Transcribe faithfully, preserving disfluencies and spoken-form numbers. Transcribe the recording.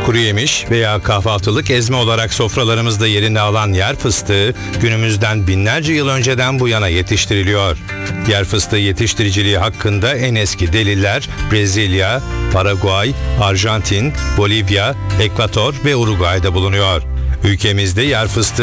Kuru yemiş veya kahvaltılık ezme olarak sofralarımızda yerini alan yer fıstığı günümüzden binlerce yıl önceden bu yana yetiştiriliyor. Yer fıstığı yetiştiriciliği hakkında en eski deliller Brezilya, Paraguay, Arjantin, Bolivya, Ekvator ve Uruguay'da bulunuyor. Ülkemizde yer fıstığı